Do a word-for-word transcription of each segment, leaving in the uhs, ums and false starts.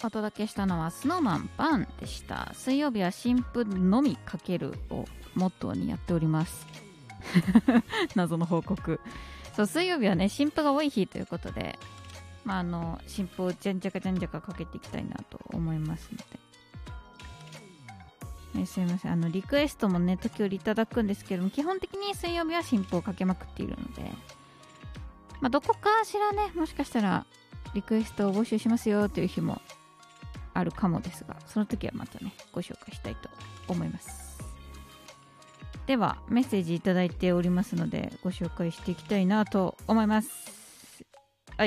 お届けしたのはスノーマンバンでした。水曜日は新婦のみかけるをモットーにやっております謎の報告。そう、水曜日はね新婦が多い日ということで、まああの新婦をじゃんじゃかじゃんじゃかかけていきたいなと思いますので、ね、すいません、あのリクエストもね時折いただくんですけども、基本的に水曜日は新婦をかけまくっているので、まあどこかしらね、もしかしたらリクエストを募集しますよという日もあるかもですが、その時はまたねご紹介したいと思います。ではメッセージいただいておりますのでご紹介していきたいなと思います。はい、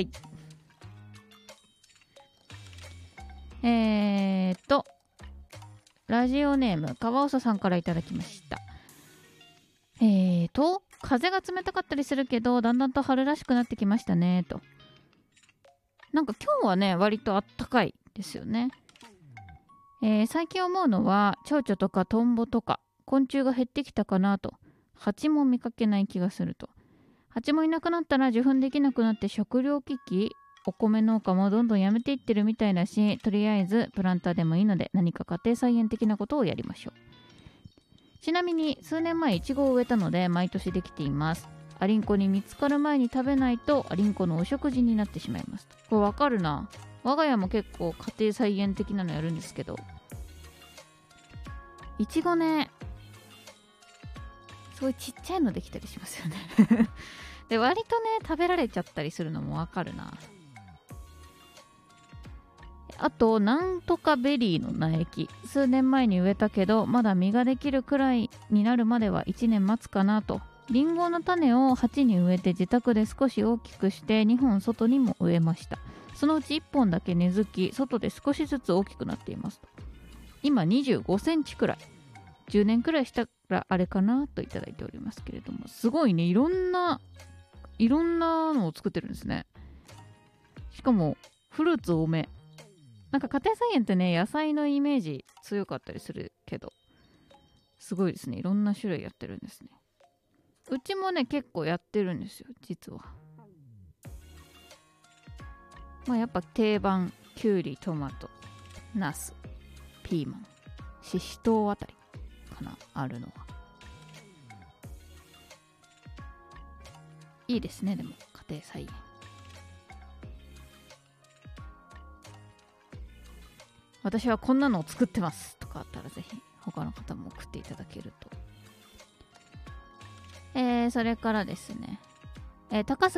えーとラジオネーム川尾さんからいただきました。えーと風が冷たかったりするけどだんだんと春らしくなってきましたねと。なんか今日はね割とあったかいですよね。えー、最近思うのは蝶々とかトンボとか昆虫が減ってきたかなと。蜂も見かけない気がすると。蜂もいなくなったら受粉できなくなって食糧危機、お米農家もどんどんやめていってるみたいだし、とりあえずプランターでもいいので何か家庭菜園的なことをやりましょう。ちなみに数年前イチゴを植えたので毎年できています。アリンコに見つかる前に食べないとアリンコのお食事になってしまいます。これわかるな。我が家も結構家庭菜園的なのやるんですけど、いちごね、すごいちっちゃいのできたりしますよねで割とね食べられちゃったりするのもわかるな。あとなんとかベリーの苗木、数年前に植えたけどまだ実ができるくらいになるまではいちねん待つかなと。リンゴの種を鉢に植えて自宅で少し大きくしてにほん外にも植えました。そのうちいっぽんだけ根付き、外で少しずつ大きくなっていますと。今にじゅうごセンチくらい、じゅうねんくらいしたらあれかなといただいておりますけれども、すごいね、いろんないろんなのを作ってるんですね。しかもフルーツ多め。なんか家庭菜園ってね野菜のイメージ強かったりするけど、すごいですね、いろんな種類やってるんですね。うちもね結構やってるんですよ実は。まあやっぱ定番、きゅうり、トマト、ナス、ピーマン、シシトウあたりかな、あるのは。いいですね、でも家庭菜園。私はこんなのを作ってますとかあったらぜひ他の方も送っていただけると。えー、それからですね、えー、高杉